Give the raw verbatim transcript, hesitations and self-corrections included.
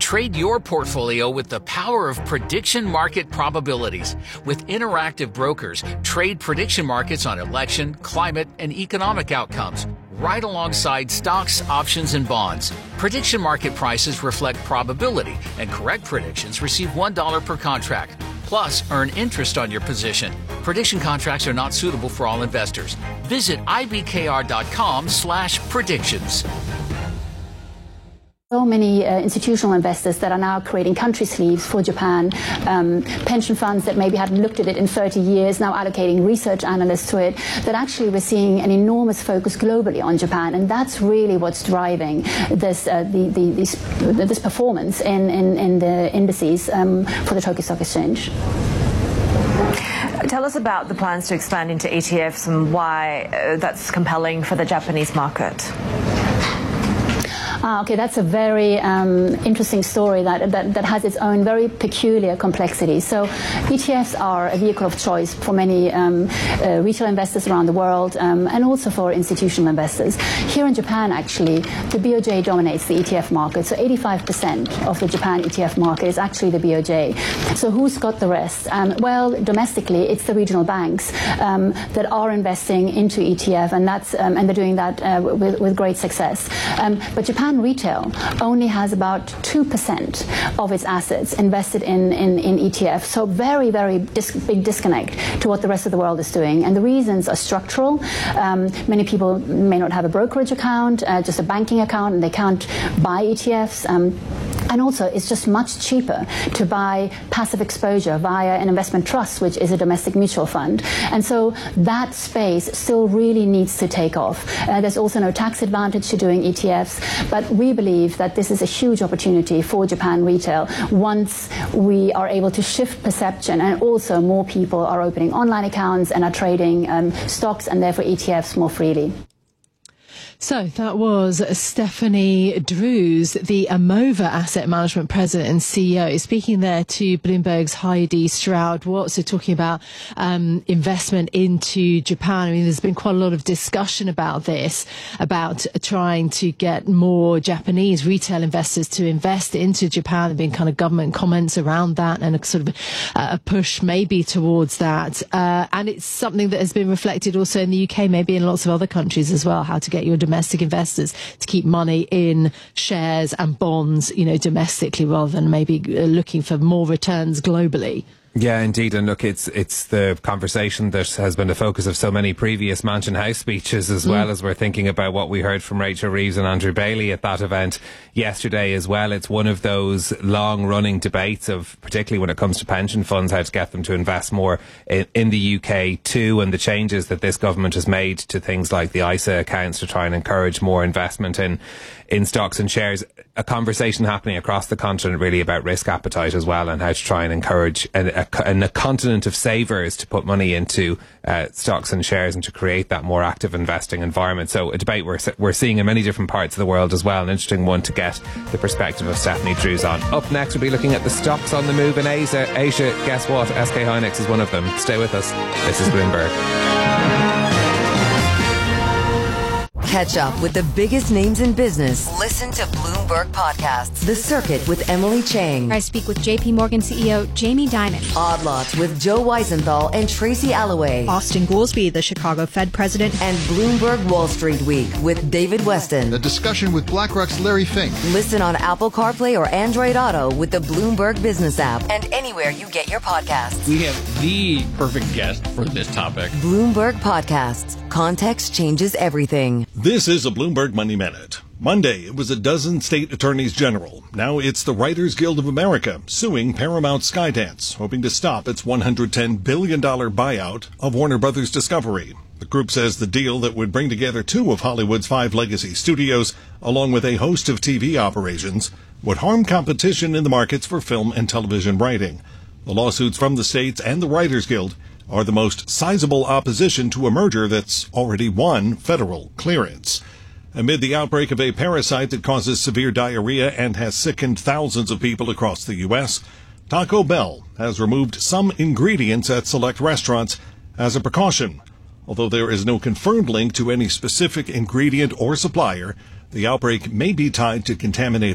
Trade your portfolio with the power of prediction market probabilities. With interactive brokers, trade prediction markets on election, climate, and economic outcomes, right alongside stocks, options, and bonds. Prediction market prices reflect probability, and correct predictions receive one dollar per contract. Plus, earn interest on your position. Prediction contracts are not suitable for all investors. Visit ibkr.com slash predictions. So many uh, institutional investors that are now creating country sleeves for Japan, um, pension funds that maybe hadn't looked at it in thirty years, now allocating research analysts to it, that actually we're seeing an enormous focus globally on Japan, and that's really what's driving this uh, the, the, this, this performance in, in, in the indices um, for the Tokyo Stock Exchange. Tell us about the plans to expand into E T Fs and why uh, that's compelling for the Japanese market. Ah, okay, that's a very um, interesting story that, that, that has its own very peculiar complexity. So E T Fs are a vehicle of choice for many um, uh, retail investors around the world um, and also for institutional investors. Here in Japan, actually, the B O J dominates the E T F market. So eighty-five percent of the Japan E T F market is actually the B O J. So who's got the rest? Um, well, domestically, it's the regional banks um, that are investing into E T F, and that's um, and they're doing that uh, with, with great success. Um, but Japan retail only has about two percent of its assets invested in, in, in E T F. So very, very dis big disconnect to what the rest of the world is doing. And the reasons are structural. Um, many people may not have a brokerage account, uh, just a banking account, and they can't buy E T Fs. Um, And also, it's just much cheaper to buy passive exposure via an investment trust, which is a domestic mutual fund. And so that space still really needs to take off. Uh, there's also no tax advantage to doing E T Fs, but we believe that this is a huge opportunity for Japan retail once we are able to shift perception, and also more people are opening online accounts and are trading um, stocks and therefore E T Fs more freely. So that was Stephanie Drews, the Amova Asset Management President and C E O, speaking there to Bloomberg's Heidi Stroud-Watts, talking about um, investment into Japan. I mean, there's been quite a lot of discussion about this, about trying to get more Japanese retail investors to invest into Japan. There have been kind of government comments around that and a sort of uh, a push maybe towards that. Uh, and it's something that has been reflected also in the U K, maybe in lots of other countries as well, how to get your domestic investors to keep money in shares and bonds, you know, domestically rather than maybe looking for more returns globally. Yeah, indeed. And look, it's it's the conversation that has been the focus of so many previous Mansion House speeches, as well mm. as we're thinking about what we heard from Rachel Reeves and Andrew Bailey at that event yesterday as well. It's one of those long-running debates of, particularly when it comes to pension funds, how to get them to invest more in, in the U K too, and the changes that this government has made to things like the I S A accounts to try and encourage more investment in in stocks and shares. A conversation happening across the continent really about risk appetite as well, and how to try and encourage a, a, a continent of savers to put money into uh, stocks and shares and to create that more active investing environment. So a debate we're, we're seeing in many different parts of the world as well. An interesting one to get the perspective of Stephanie Drews on. Up next, we'll be looking at the stocks on the move in Asia. Asia, guess what? S K Hynix is one of them. Stay with us. This is Bloomberg. Catch up with the biggest names in business. Listen to Bloomberg Podcasts. The Circuit with Emily Chang. I speak with J P Morgan C E O Jamie Dimon. Odd Lots with Joe Weisenthal and Tracy Alloway. Austin Goolsbee, the Chicago Fed president. And Bloomberg Wall Street Week with David Weston. The discussion with BlackRock's Larry Fink. Listen on Apple CarPlay or Android Auto with the Bloomberg Business app and anywhere you get your podcasts. We have the perfect guest for this topic. Bloomberg Podcasts. Context changes everything. This is a Bloomberg Money Minute. Monday, it was a dozen state attorneys general. Now it's the Writers Guild of America suing Paramount Skydance, hoping to stop its one hundred ten billion dollars buyout of Warner Brothers Discovery. The group says the deal that would bring together two of Hollywood's five legacy studios, along with a host of T V operations, would harm competition in the markets for film and television writing. The lawsuits from the states and the Writers Guild are the most sizable opposition to a merger that's already won federal clearance. Amid the outbreak of a parasite that causes severe diarrhea and has sickened thousands of people across the U S, Taco Bell has removed some ingredients at select restaurants as a precaution. Although there is no confirmed link to any specific ingredient or supplier, the outbreak may be tied to contaminated